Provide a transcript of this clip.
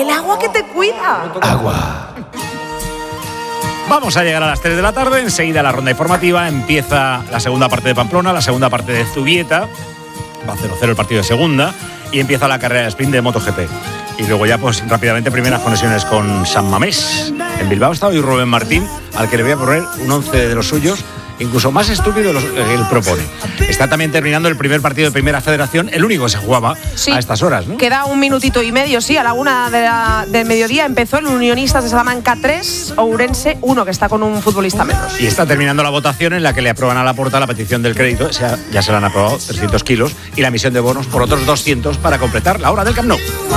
El agua que te cuida. Agua. Vamos a llegar a las 3 de la tarde, enseguida la ronda informativa, empieza la segunda parte de Pamplona, la segunda parte de Zubieta, va 0-0 el partido de segunda y empieza la carrera de sprint de MotoGP. Y luego ya pues rápidamente primeras conexiones con San Mamés. En Bilbao está hoy Rubén Martín, al que le voy a poner un 11 de los suyos, incluso más estúpido de los que él propone. Está también terminando el primer partido de Primera Federación, el único que se jugaba a estas horas, ¿no? Queda un minutito y medio, sí, a la 1 del mediodía empezó el Unionistas de Salamanca 3, Ourense 1, que está con un futbolista menos. Y está terminando la votación en la que le aprueban a Laporta la petición del crédito, ya se le han aprobado 300 kilos, y la emisión de bonos por otros 200 para completar la hora del Camp Nou.